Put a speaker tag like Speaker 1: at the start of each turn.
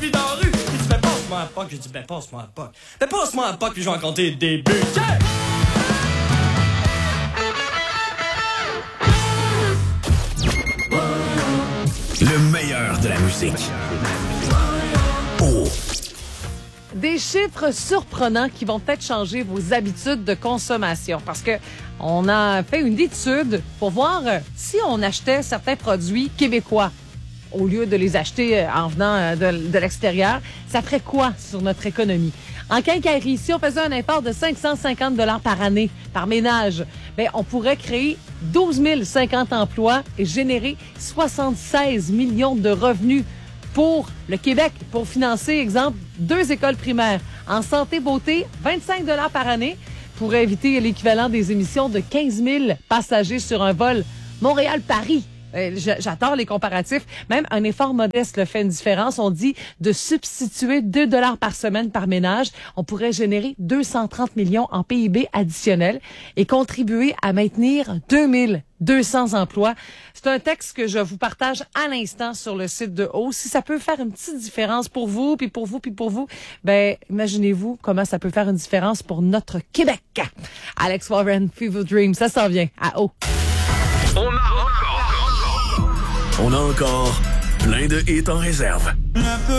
Speaker 1: sorti dans la rue. Il dit, ben passe-moi un POC. J'ai dit, ben passe-moi un POC. Ben passe-moi un POC, puis je vais en compter le début. Yeah!
Speaker 2: Le meilleur de la musique. Oh!
Speaker 3: Des chiffres surprenants qui vont peut-être changer vos habitudes de consommation. Parce que on a fait une étude pour voir si on achetait certains produits québécois au lieu de les acheter en venant de l'extérieur, ça ferait quoi sur notre économie? En quincaillerie, si on faisait un effort de 550 $ par année, par ménage, ben on pourrait créer 12 050 emplois et générer 76 millions de revenus pour le Québec, pour financer, exemple, 2 écoles primaires. En santé beauté, 25 $ par année pour éviter l'équivalent des émissions de 15 000 passagers sur un vol Montréal-Paris. J'adore les comparatifs. Même un effort modeste fait une différence. On dit de substituer 2 $ par semaine par ménage. On pourrait générer 230 millions en PIB additionnel et contribuer à maintenir 2200 emplois. C'est un texte que je vous partage à l'instant sur le site de O. Si ça peut faire une petite différence pour vous, puis pour vous, puis pour vous, ben imaginez-vous comment ça peut faire une différence pour notre Québec. Alex Warren, Fever Dream, ça s'en vient à O.
Speaker 2: On a encore plein de hits en réserve.